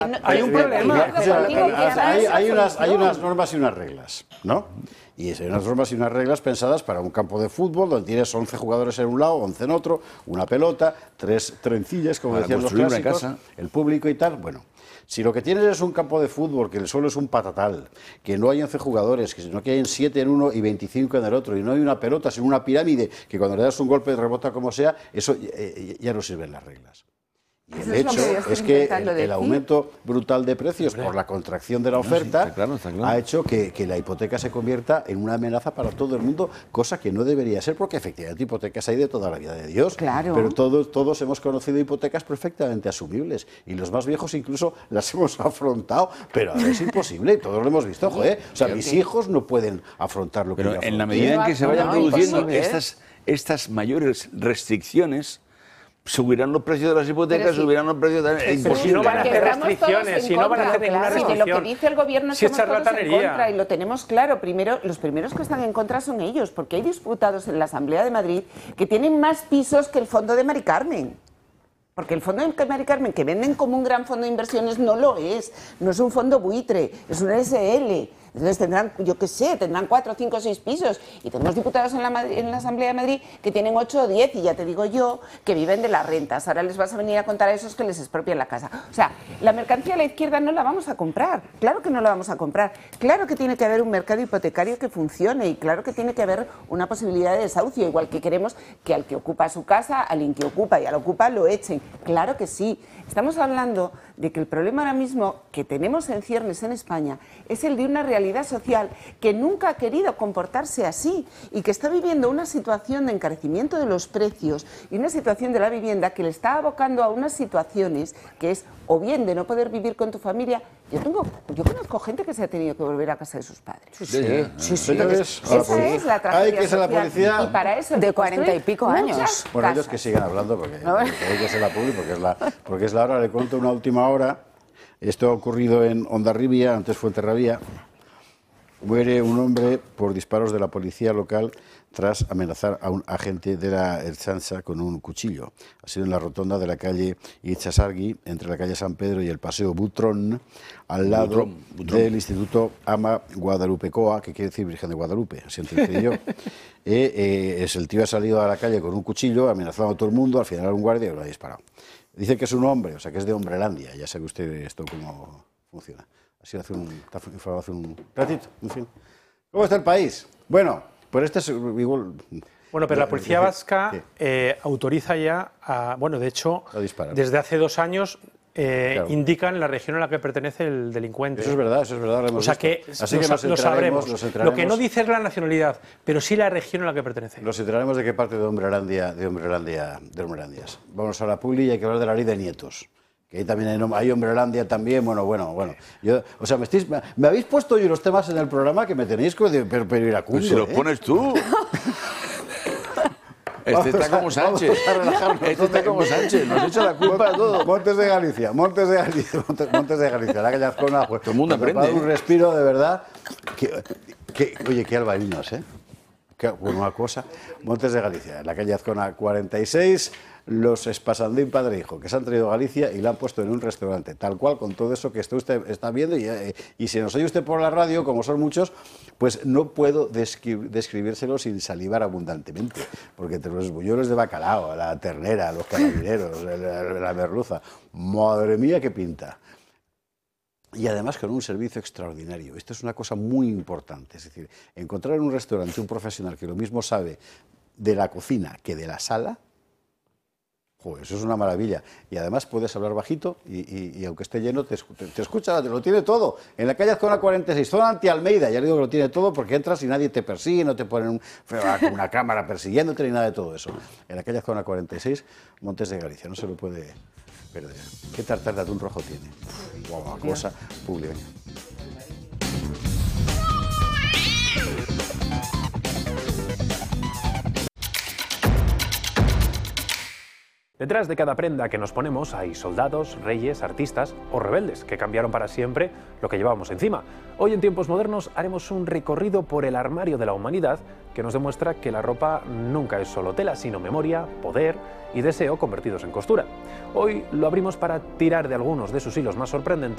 Hay un problema. Hay unas normas y unas reglas, ¿no? Y hay unas normas y unas reglas pensadas para un campo de fútbol donde tienes 11 jugadores en un lado, 11 en otro, una pelota, 3 trencillas, como para decían los clásicos, el público y tal. Bueno, si lo que tienes es un campo de fútbol que el suelo es un patatal, que no hay 11 jugadores, que sino que hay 7 en uno y 25 en el otro, y no hay una pelota, sino una pirámide, que cuando le das un golpe rebota como sea, eso ya no sirven las reglas. Y el hecho es que el aumento brutal de precios por la contracción de la oferta ha hecho que la hipoteca se convierta en una amenaza para todo el mundo, cosa que no debería ser, porque efectivamente hipotecas hay de toda la vida de Dios, pero todos hemos conocido hipotecas perfectamente asumibles, y los más viejos incluso las hemos afrontado, pero ahora es imposible, todos lo hemos visto, joder. O sea, mis hijos no pueden afrontar lo que yo afronto. En la medida en que se vayan produciendo estas mayores restricciones, subirán los precios de las hipotecas, subirán los precios de... Pero si no van a hacer restricciones, si no van a hacer ninguna restricción... Lo que dice el gobierno es estamos todos en contra, y lo tenemos claro. Los primeros que están en contra son ellos, porque hay diputados en la Asamblea de Madrid que tienen más pisos que el fondo de Mari Carmen. Porque el fondo de Mari Carmen, que venden como un gran fondo de inversiones, no lo es. No es un fondo buitre, es una SL. Entonces tendrán, yo qué sé, tendrán 4, 5, 6 pisos. Y tenemos diputados en la Asamblea de Madrid que tienen 8 o 10, y ya te digo yo, que viven de las rentas. Ahora les vas a venir a contar a esos que les expropian la casa. O sea, la mercancía a la izquierda no la vamos a comprar. Claro que no la vamos a comprar. Claro que tiene que haber un mercado hipotecario que funcione, y claro que tiene que haber una posibilidad de desahucio, igual que queremos que al que ocupa su casa, al que ocupa y al ocupa lo echen. Claro que sí. Estamos hablando de que el problema ahora mismo que tenemos en ciernes en España es el de una realidad social que nunca ha querido comportarse así, y que está viviendo una situación de encarecimiento de los precios y una situación de la vivienda que le está abocando a unas situaciones que es o bien de no poder vivir con tu familia. Yo conozco gente que se ha tenido que volver a casa de sus padres. Esa es la tragedia social. Y para eso de 40 y pico años. Bueno, ellos que sigan hablando, porque hay que ser la pública, porque es la hora. Le cuento una última hora. Esto ha ocurrido en Hondarribia, antes Fuenterrabía. Muere un hombre por disparos de la policía local tras amenazar a un agente de la Ertzaintza con un cuchillo. Ha sido en la rotonda de la calle Itxasargi, entre la calle San Pedro y el paseo Butrón, al lado del Instituto Ama Guadalupecoa, que quiere decir Virgen de Guadalupe, así entendí yo. El tío ha salido a la calle con un cuchillo, amenazando a todo el mundo, al final un guardia y lo ha disparado. Dice que es un hombre, o sea que es de Hombrelandia, ya sabe usted esto cómo funciona. Así hace un ratito, en fin. ¿Cómo está el país? Bueno, pues este es igual... Bueno, pero la policía vasca autoriza ya, de hecho, desde hace 2 años indican la región a la que pertenece el delincuente. Eso es verdad, lo hemos visto. Que lo sabremos. Lo que no dice es la nacionalidad, pero sí la región a la que pertenece. Nos enteraremos de qué parte de Hombrelandias. Vamos a la publi y hay que hablar de la ley de nietos. Que ahí también hay Hombrelandia también, bueno. Me habéis puesto hoy unos temas en el programa que me tenéis pero iracundo. Pues si los pones tú. Este está como Sánchez. Nos echa la culpa a todo. Montes de Galicia. La calle Azcona, pues todo el mundo aprende. Un respiro de verdad. Oye, qué albarinos, ¿eh? Una cosa. Montes de Galicia, en la calle Azcona 46. Los Espasandín padre e hijo, que se han traído a Galicia y la han puesto en un restaurante, tal cual, con todo eso que usted está viendo, y si nos oye usted por la radio, como son muchos, pues no puedo describírselo sin salivar abundantemente, porque entre los bullones de bacalao, la ternera, los carabineros, la merluza, madre mía qué pinta. Y además con un servicio extraordinario. Esto es una cosa muy importante, es decir, encontrar en un restaurante un profesional que lo mismo sabe de la cocina que de la sala. Joder, eso es una maravilla. Y además puedes hablar bajito y aunque esté lleno te escucha, te lo tiene todo. En la calle Azcona 46, zona anti-Almeida, ya le digo que lo tiene todo porque entras y nadie te persigue, no te ponen una cámara persiguiéndote ni nada de todo eso. En la calle Azcona 46, Montes de Galicia, no se lo puede perder. ¿Qué tartar de atún rojo tiene? Wow, cosa pública. Detrás de cada prenda que nos ponemos hay soldados, reyes, artistas o rebeldes que cambiaron para siempre lo que llevábamos encima. Hoy en tiempos modernos haremos un recorrido por el armario de la humanidad que nos demuestra que la ropa nunca es solo tela, sino memoria, poder y deseo convertidos en costura. Hoy lo abrimos para tirar de algunos de sus hilos más sorprendentes